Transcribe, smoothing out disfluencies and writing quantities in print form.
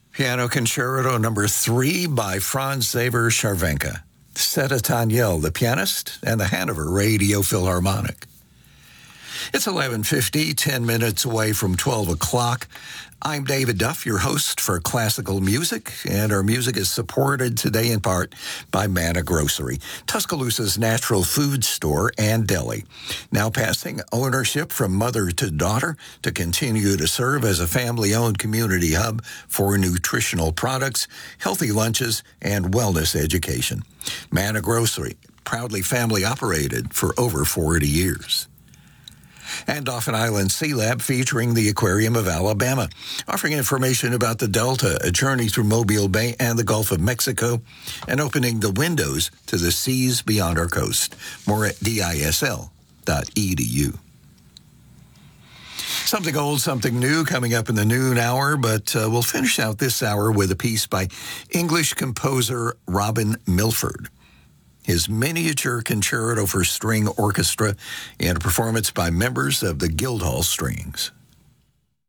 Piano Concerto number 3 by Franz Xaver Scharwenka. Seta Tanyel, the pianist, and the Hanover Radio Philharmonic. It's 11:50, 10 minutes away from 12 o'clock. I'm David Duff, your host for Classical Music, and our music is supported today in part by Manna Grocery, Tuscaloosa's natural food store and deli. Now passing ownership from mother to daughter to continue to serve as a family-owned community hub for nutritional products, healthy lunches, and wellness education. Manna Grocery, proudly family-operated for over 40 years. And Dauphin Island Sea Lab featuring the Aquarium of Alabama, offering information about the Delta, a journey through Mobile Bay and the Gulf of Mexico, and opening the windows to the seas beyond our coast. More at disl.edu. Something old, something new coming up in the noon hour, but we'll finish out this hour with a piece by English composer Robin Milford. His miniature concerto for string orchestra and a performance by members of the Guildhall Strings.